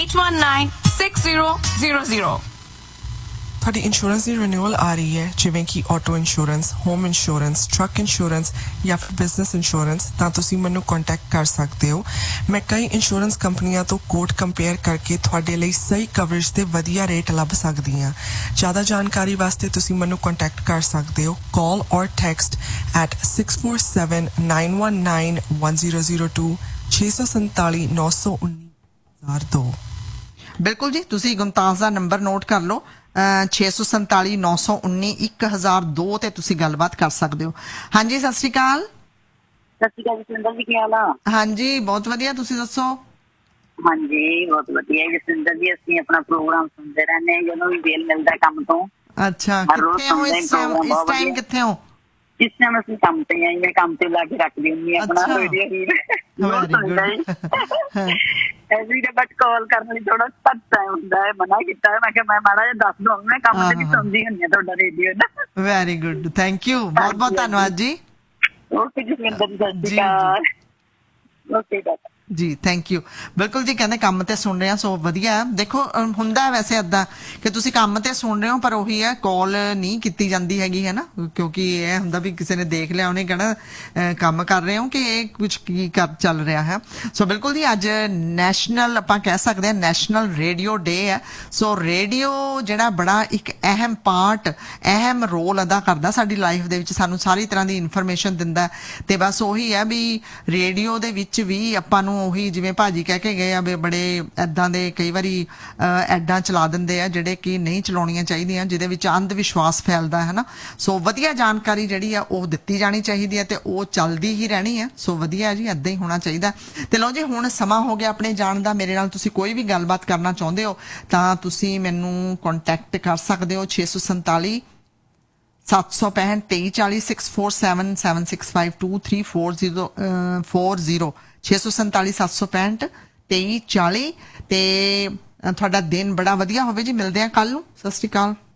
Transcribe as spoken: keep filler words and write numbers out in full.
eight one nine six zero zero zero. ਤੁਹਾਡੀ insurance ਦੀ renewal ਆ ਰਹੀ ਹੈ, ਜਿਵੇਂ ਕਿ auto insurance, home insurance, truck insurance ਜਾਂ ਫਿਰ ਬਿਜ਼ਨਸ ਇੰਸ਼ੋਰੈਂਸ, ਤਾਂ ਤੁਸੀਂ ਮੈਨੂੰ ਕੰਟੈਕਟ ਕਰ ਸਕਦੇ ਹੋ। ਮੈਂ ਕਈ ਇੰਸ਼ੋਰੈਂਸ ਕੰਪਨੀਆਂ ਤੋਂ ਕੋਟ ਕੰਪੇਅਰ ਕਰਕੇ ਤੁਹਾਡੇ ਲਈ ਸਹੀ ਕਵਰੇਜ ਤੇ ਵਧੀਆ ਰੇਟ ਲੱਭ ਸਕਦੀ ਹਾਂ। ਜ਼ਿਆਦਾ ਜਾਣਕਾਰੀ ਵਾਸਤੇ ਤੁਸੀਂ ਮੈਨੂੰ ਕੰਟੈਕਟ ਕਰ ਸਕਦੇ ਹੋ। ਕਾਲ ਔਰ text at six four seven nine one nine one zero zero two ਛੇ ਸੌ ਸੰਤਾਲੀ ਨੌ ਸੌ ਉੱਨੀ ਹਜ਼ਾਰ ਦੋ। ਬਿਲਕੁਲ ਜੀ, ਤੁਸੀਂ ਗੁਮਤਾਜ਼ ਦਾ ਨੰਬਰ ਨੋਟ ਕਰ ਲਓ, ਛੇ ਸੌ ਸੰਤਾਲੀ ਨੌ ਸੌ ਉੱਨੀ ਇੱਕ ਹਜ਼ਾਰ ਦੋ ਤੇ ਤੁਸੀਂ ਗੱਲਬਾਤ ਕਰ ਸਕਦੇ ਹੋ। ਹਾਂਜੀ, ਸਤਿ ਸ਼੍ਰੀ ਅਕਾਲ। ਸਤਿ ਸ਼੍ਰੀ ਅਕਾਲ ਜਸਵਿੰਦਰ ਜੀ, ਕੀ ਹਾਲ ਆ? ਹਾਂਜੀ, ਬਹੁਤ ਵਧੀਆ, ਤੁਸੀਂ ਦੱਸੋ? ਹਾਂਜੀ, ਬਹੁਤ ਵਧੀਆ ਜਸਵਿੰਦਰ ਜੀ, ਅਸੀਂ ਆਪਣਾ ਪ੍ਰੋਗਰਾਮ ਸੁਣਦੇ ਰਹਿੰਦੇ ਹਾਂ ਜਦੋਂ ਵੀ ਵੇਲ ਮਿਲਦਾ ਕੰਮ ਤੋਂ। ਅੱਛਾ, ਹਰ ਰੋਜ਼ ਕਿੱਥੇ ਹੋ ਸੁਣਦੇ ਇਸ ਟਾਈਮ? ਪ੍ਰੋਗਰਾਮ, ਇਸ ਬਹੁਤ ਟਾਈਮ ਵਧੀਆ। ਕਿੱਥੇ ਹੋ? ਇਸ ਟਾਈਮ ਅਸੀਂ ਕੰਮ ਤੇ ਆਈ, ਮੈਂ ਕੰਮ ਤੇ ਲਾ ਕੇ ਰੱਖਦੀ ਹੁੰਦੀ ਹਾਂ ਆਪਣਾ ਅੱਛਾ। Radio he Very good. Every day, but ਕਾਲ ਕਰਨ ਲਈ ਥੋੜਾ ਘੱਟ ਟਾਈਮ ਹੁੰਦਾ ਹੈ। ਮਨਾ ਕੀਤਾ, ਮੈਂ ਕਿਹਾ ਮੈਂ ਮਾੜਾ ਜਿਹਾ ਦੱਸ ਦਊਂ, ਮੈਂ ਕੰਮ ਤੇ ਵੀ ਹਾਂ। ਸੁਣਦੀ ਹੁੰਦੀ ਹਾਂ ਤੁਹਾਡਾ ਰੇਡੀਓ ਨਾ। ਵੈਰੀ ਗੁੱਡ, ਥੈਂਕ ਯੂ, ਬਹੁਤ ਬਹੁਤ ਧੰਨਵਾਦ ਜੀ। ਓਕੇ ਜਸਵਿੰਦਰ ਜੀ, ਸਤਿ ਜੀ, ਸ਼੍ਰੀ ਅਕਾਲ। Okay bye. ਜੀ, ਥੈਂਕ ਯੂ। ਬਿਲਕੁਲ ਜੀ, ਕਹਿੰਦੇ ਕੰਮ ਤੇ ਸੁਣ ਰਹੇ ਆ, ਸੋ ਵਧੀਆ। ਦੇਖੋ, ਹੁੰਦਾ ਵੈਸੇ ਏਦਾਂ ਕਿ ਤੁਸੀਂ ਕੰਮ ਤੇ ਸੁਣ ਰਹੇ ਹੋ, ਪਰ ਉਹੀ ਹੈ ਕਾਲ ਨਹੀਂ ਕੀਤੀ ਜਾਂਦੀ ਹੈਗੀ, ਹੈ ਨਾ, ਕਿਉਂਕਿ ਇਹ ਹੁੰਦਾ ਵੀ ਕਿਸੇ ਨੇ ਦੇਖ ਲਿਆ, ਉਹਨੇ ਕਹਿਣਾ ਕੰਮ ਕਰ ਰਹੇ ਹੋ ਕਿ ਇਹ ਕੁਝ ਕੀ ਕਰ ਚੱਲ ਰਿਹਾ ਹੈ। ਸੋ ਬਿਲਕੁਲ ਜੀ, ਅੱਜ ਨੈਸ਼ਨਲ, ਆਪਾਂ ਕਹਿ ਸਕਦੇ ਹਾਂ ਨੈਸ਼ਨਲ ਰੇਡੀਓ ਡੇ ਹੈ। ਸੋ ਰੇਡੀਓ ਜਿਹੜਾ ਬੜਾ ਇੱਕ ਅਹਿਮ ਪਾਰਟ, ਅਹਿਮ ਰੋਲ ਅਦਾ ਕਰਦਾ ਸਾਡੀ ਲਾਈਫ ਦੇ ਵਿੱਚ, ਸਾਨੂੰ ਸਾਰੀ ਤਰ੍ਹਾਂ ਦੀ ਇਨਫੋਰਮੇਸ਼ਨ ਦਿੰਦਾ। ਤੇ ਬਸ ਉਹੀ ਹੈ ਵੀ ਰੇਡੀਓ ਦੇ ਵਿੱਚ ਵੀ ਆਪਾਂ ਨੂੰ ਉਹੀ, ਜਿਵੇਂ ਭਾਜੀ ਕਹਿ ਕੇ ਗਏ ਆ ਵੀ ਬੜੇ ਏਦਾਂ ਦੇ ਕਈ ਵਾਰੀ ਐਡਾਂ ਚਲਾ ਦਿੰਦੇ ਆ ਜਿਹੜੇ ਕਿ ਨਹੀਂ ਚਲਾਉਣੀਆਂ ਚਾਹੀਦੀਆਂ, ਜਿਹਦੇ ਵਿੱਚ ਅੰਧ ਵਿਸ਼ਵਾਸ ਫੈਲਦਾ ਹੈ ਨਾ। ਸੋ ਵਧੀਆ ਜਾਣਕਾਰੀ ਜਿਹੜੀ ਆ ਉਹ ਦਿੱਤੀ ਜਾਣੀ ਚਾਹੀਦੀ ਹੈ ਤੇ ਉਹ ਚੱਲਦੀ ਹੀ ਰਹਿਣੀ ਹੈ। ਸੋ ਵਧੀਆ ਜੀ, ਏਦਾਂ ਹੀ ਹੋਣਾ ਚਾਹੀਦਾ। ਤੇ ਲਓ ਜੀ, ਹੁਣ ਸਮਾਂ ਹੋ ਗਿਆ ਆਪਣੇ ਜਾਣ ਦਾ। ਮੇਰੇ ਨਾਲ ਤੁਸੀਂ ਕੋਈ ਵੀ ਗੱਲਬਾਤ ਕਰਨਾ ਚਾਹੁੰਦੇ ਹੋ ਤਾਂ ਤੁਸੀਂ ਮੈਨੂੰ ਕੰਟੈਕਟ ਕਰ ਸਕਦੇ ਹੋ ਛੇ ਸੌ ਸੰਤਾਲੀ ਸੱਤ ਸੌ ਪੈਂਹਠ ਤੇਈ ਚਾਲੀ six four seven seven six five two three four zero four zero ਛੇ ਸੌ ਸੰਤਾਲੀ ਸੱਤ ਸੌ ਪੈਂਹਠ ਤੇਈ ਚਾਲੀ। ਤੇ ਤੁਹਾਡਾ ਦਿਨ ਬੜਾ ਵਧੀਆ ਹੋਵੇ ਜੀ। ਮਿਲਦੇ ਆ ਕੱਲ ਨੂੰ। ਸਤਿ ਸ਼੍ਰੀ ਅਕਾਲ।